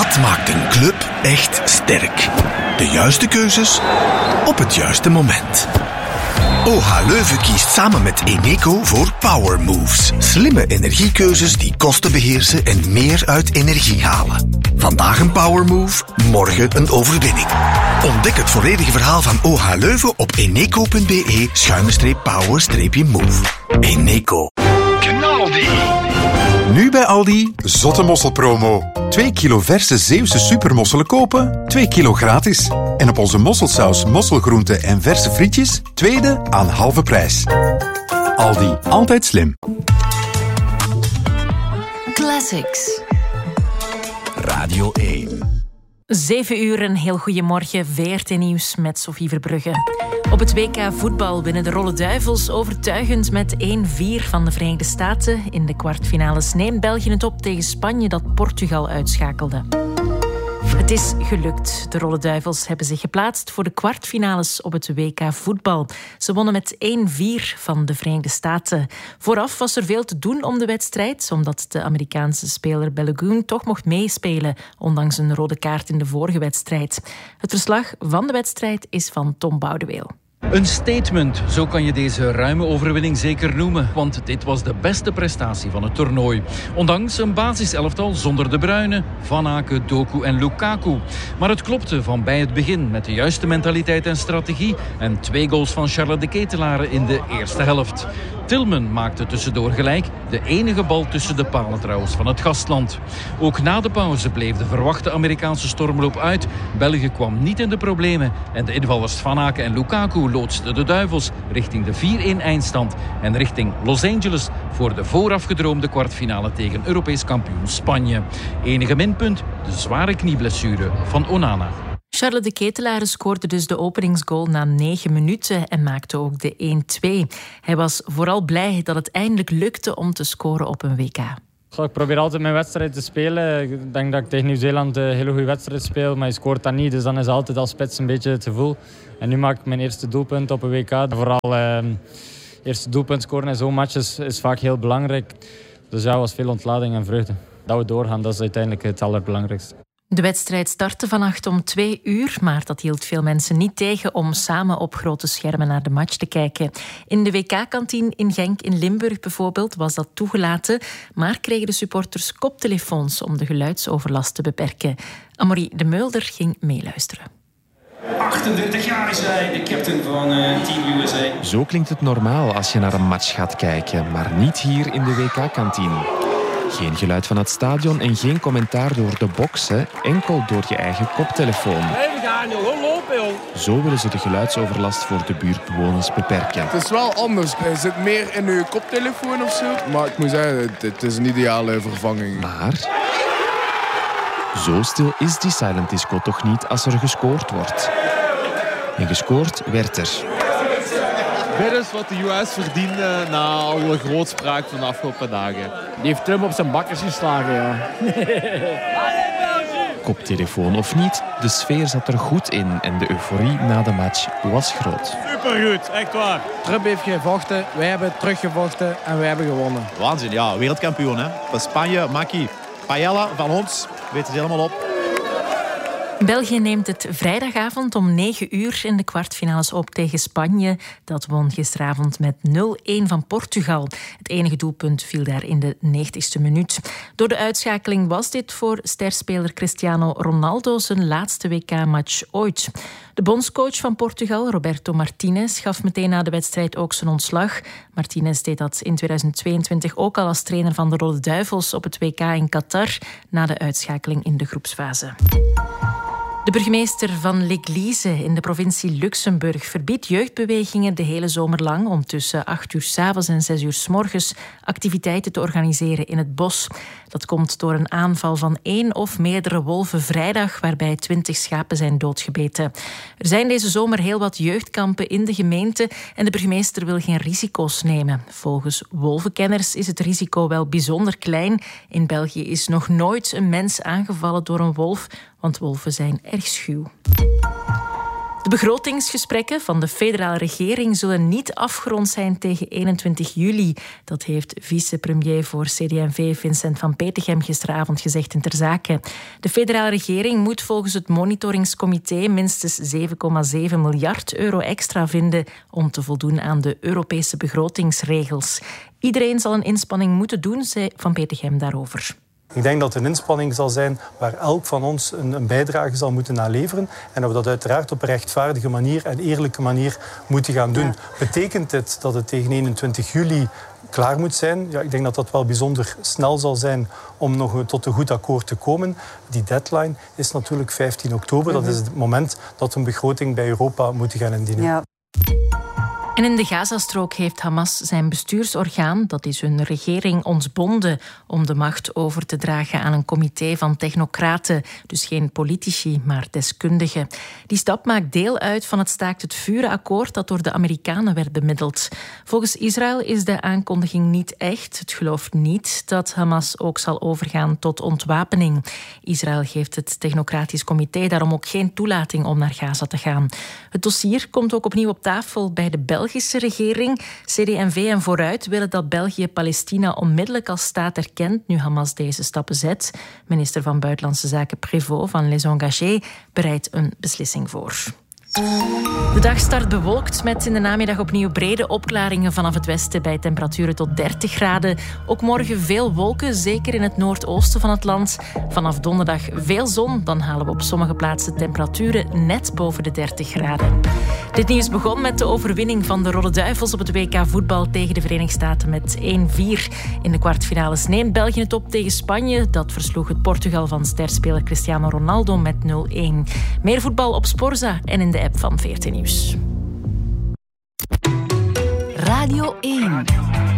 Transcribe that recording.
Dat maakt een club echt sterk. De juiste keuzes op het juiste moment. OH Leuven kiest samen met Eneco voor Power Moves. Slimme energiekeuzes die kosten beheersen en meer uit energie halen. Vandaag een Power Move, morgen een overwinning. Ontdek het volledige verhaal van OH Leuven op eneco.be/power-move. Eneco. Knaldi. Nu bij Aldi, zotte mosselpromo. 2 kilo verse Zeeuwse supermosselen kopen, 2 kilo gratis. En op onze mosselsaus, mosselgroenten en verse frietjes, tweede aan halve prijs. Aldi, altijd slim. Classics. Radio 1. 7 uur, een heel goeiemorgen. VRT Nieuws met Sophie Verbrugge. Op het WK voetbal winnen de Rolle Duivels overtuigend met 1-4 van de Verenigde Staten. In de kwartfinales neemt België het op tegen Spanje dat Portugal uitschakelde. Het is gelukt. De Rolle Duivels hebben zich geplaatst voor de kwartfinales op het WK voetbal. Ze wonnen met 1-4 van de Verenigde Staten. Vooraf was er veel te doen om de wedstrijd, omdat de Amerikaanse speler Balogun toch mocht meespelen, ondanks een rode kaart in de vorige wedstrijd. Het verslag van de wedstrijd is van Tom Boudeweel. Een statement, zo kan je deze ruime overwinning zeker noemen. Want dit was de beste prestatie van het toernooi. Ondanks een basiselftal zonder De Bruyne, Van Aken, Doku en Lukaku. Maar het klopte van bij het begin met de juiste mentaliteit en strategie. En 2 goals van Charles de Ketelaere in de eerste helft. Tillman maakte tussendoor gelijk. De enige bal tussen de palen trouwens van het gastland. Ook na de pauze bleef de verwachte Amerikaanse stormloop uit. België kwam niet in de problemen. En de invallers Van Aken en Lukaku loodsten de Duivels richting de 4-1 eindstand. En richting Los Angeles voor de voorafgedroomde kwartfinale tegen Europees kampioen Spanje. Enige minpunt, de zware knieblessure van Onana. Charles de Ketelaere scoorde dus de openingsgoal na 9 minuten en maakte ook de 1-2. Hij was vooral blij dat het eindelijk lukte om te scoren op een WK. Ik probeer altijd mijn wedstrijd te spelen. Ik denk dat ik tegen Nieuw-Zeeland een hele goede wedstrijd speel, maar je scoort dat niet. Dus dan is het altijd als spits een beetje het gevoel. En nu maak ik mijn eerste doelpunt op een WK. Vooral eerste doelpunt scoren in zo'n match is vaak heel belangrijk. Dus ja, was veel ontlading en vreugde. Dat we doorgaan, dat is uiteindelijk het allerbelangrijkste. De wedstrijd startte vannacht om 2 uur, maar dat hield veel mensen niet tegen om samen op grote schermen naar de match te kijken. In de WK-kantine in Genk in Limburg bijvoorbeeld was dat toegelaten, maar kregen de supporters koptelefoons om de geluidsoverlast te beperken. Amaury de Mulder ging meeluisteren. 38 jaar is hij, de captain van Team USA. Zo klinkt het normaal als je naar een match gaat kijken, maar niet hier in de WK-kantine. Geen geluid van het stadion en geen commentaar door de boksen, enkel door je eigen koptelefoon. We gaan, joh, lopen, joh. Zo willen ze de geluidsoverlast voor de buurtbewoners beperken. Het is wel anders. Je zit meer in je koptelefoon of zo. Maar ik moet zeggen, het is een ideale vervanging. Maar zo stil is die silent disco toch niet als er gescoord wordt. En gescoord werd er. Dit is wat de US verdiende na alle grootspraak van de afgelopen dagen. Die heeft Trump op zijn bakkers geslagen, ja. Koptelefoon of niet, de sfeer zat er goed in en de euforie na de match was groot. Supergoed, echt waar. Trump heeft gevochten, wij hebben teruggevochten en wij hebben gewonnen. Waanzin, ja, wereldkampioen, hè. Van Spanje, Maki, Paella, van ons, weet het helemaal op. België neemt het vrijdagavond om 9 uur in de kwartfinales op tegen Spanje. Dat won gisteravond met 0-1 van Portugal. Het enige doelpunt viel daar in de 90ste minuut. Door de uitschakeling was dit voor sterspeler Cristiano Ronaldo zijn laatste WK-match ooit. De bondscoach van Portugal, Roberto Martinez, gaf meteen na de wedstrijd ook zijn ontslag. Martinez deed dat in 2022 ook al als trainer van de Rode Duivels op het WK in Qatar, na de uitschakeling in de groepsfase. De burgemeester van L'Église in de provincie Luxemburg verbiedt jeugdbewegingen de hele zomer lang om tussen 8 uur 's avonds en 6 uur 's morgens activiteiten te organiseren in het bos. Dat komt door een aanval van 1 of meerdere wolven vrijdag, waarbij 20 schapen zijn doodgebeten. Er zijn deze zomer heel wat jeugdkampen in de gemeente en de burgemeester wil geen risico's nemen. Volgens wolvenkenners is het risico wel bijzonder klein. In België is nog nooit een mens aangevallen door een wolf, want wolven zijn erg schuw. De begrotingsgesprekken van de federale regering zullen niet afgerond zijn tegen 21 juli. Dat heeft vicepremier voor CD&V Vincent van Petegem gisteravond gezegd in Ter Zake. De federale regering moet volgens het monitoringscomité minstens 7,7 miljard euro extra vinden om te voldoen aan de Europese begrotingsregels. Iedereen zal een inspanning moeten doen, zei Van Petegem daarover. Ik denk dat het een inspanning zal zijn waar elk van ons een bijdrage zal moeten aan leveren. En dat we dat uiteraard op een rechtvaardige manier en eerlijke manier moeten gaan doen. Ja. Betekent dit dat het tegen 21 juli klaar moet zijn? Ja, ik denk dat dat wel bijzonder snel zal zijn om nog tot een goed akkoord te komen. Die deadline is natuurlijk 15 oktober. Dat is het moment dat we een begroting bij Europa moeten gaan indienen. Ja. En in de Gazastrook heeft Hamas zijn bestuursorgaan, dat is hun regering, ontbonden om de macht over te dragen aan een comité van technocraten. Dus geen politici, maar deskundigen. Die stap maakt deel uit van het staakt-het-vuren-akkoord dat door de Amerikanen werd bemiddeld. Volgens Israël is de aankondiging niet echt. Het gelooft niet dat Hamas ook zal overgaan tot ontwapening. Israël geeft het technocratisch comité daarom ook geen toelating om naar Gaza te gaan. Het dossier komt ook opnieuw op tafel bij de Belgische regering. CD&V en Vooruit willen dat België Palestina onmiddellijk als staat erkent nu Hamas deze stappen zet. Minister van Buitenlandse Zaken Prévost van Les Engagés bereidt een beslissing voor. De dag start bewolkt met in de namiddag opnieuw brede opklaringen vanaf het westen bij temperaturen tot 30 graden. Ook morgen veel wolken, zeker in het noordoosten van het land. Vanaf donderdag veel zon, dan halen we op sommige plaatsen temperaturen net boven de 30 graden. Dit nieuws begon met de overwinning van de Rode Duivels op het WK voetbal tegen de Verenigde Staten met 1-4. In de kwartfinales neemt België het op tegen Spanje. Dat versloeg het Portugal van sterspeler Cristiano Ronaldo met 0-1. Meer voetbal op Sporza en in de app van VRT Nieuws. Radio 1.